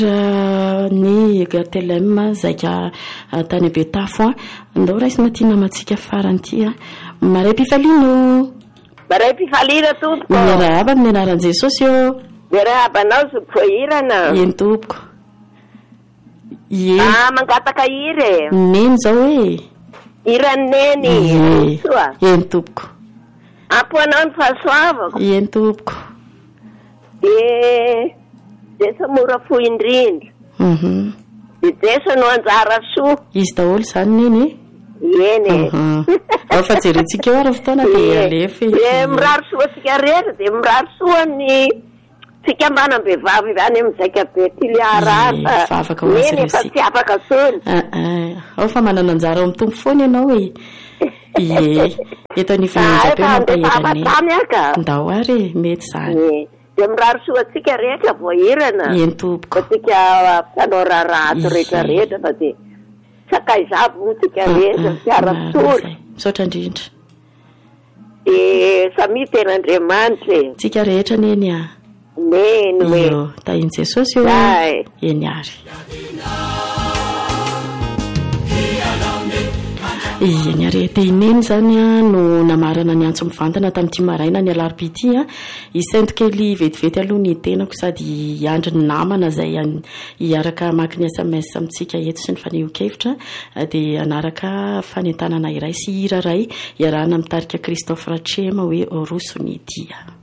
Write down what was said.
ny GTLM zaika tany be tafo ndao raisina tiana matsika faranty maray pifalino maray pifalina tompoko miarahaba amin'ny anaran'i Jesosy io miarahabanao zopoirana eny tompoko mangataka ire neny zao hoe iraneny soa eny tompoko ampoanao ny fahasoavako eny tompoko Jeso mora fo indrindra Jeso no anjara soa izy daholo zany neny eny fa jerentsika eo ary fotoana dia alefa mirary soa sika rehetra dia mirary soa ny fikambanam-behivavy zany amin'zaika be tiliarata afaka ho azy efa tsy afaka sony ao fa manana anjara ao amin'ny tompo foana ianao eto anifanjapemampaherany ndao ary mety zany dia mirary soa tsika rehetra voahirana eny tompoko tsika mpanao raharato rehetra rehetra fa dia sakaiza motsika rehetra fiara-tory misaotra indrindra samy ten'Andriamanitra tsika rehetra neny neny hoe tahiny Jesosy io eny ary eny ary tehineny zany no namarana ny antso mivantana tamin'ity maraina ny alarobity i sainte kely vetivety aloha ny tenako sady iandry ny namana zay hiaraka maki ny SMS amintsika eto sy ny faneho-kevitra dia anaraka fanentanana iray sy hira ray iarahana mitarika Christophe Ratrema hoe roso ny dia